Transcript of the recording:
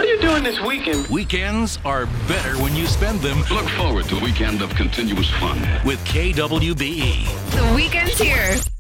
are you doing this weekend? Weekends are better when you spend them. Look forward to a weekend of continuous fun. With KWBE. The weekend's here.